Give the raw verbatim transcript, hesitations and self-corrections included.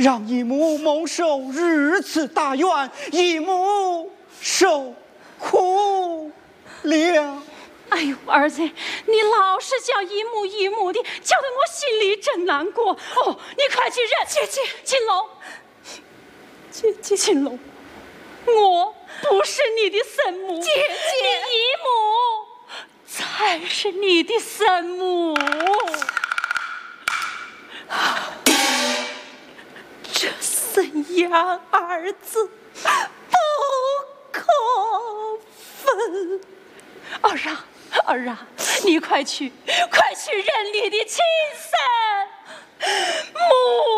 让姨母蒙受如此大冤，姨母受苦了。 哎呦，儿子，你老是叫姨母姨母的，叫得我心里真难过。哦，你快去认姐姐秦龙，姐姐秦龙，我不是你的生母，姐姐，你姨母才是你的生母。这怎样儿子不可分？儿啊儿啊，你快去快去认你的亲生母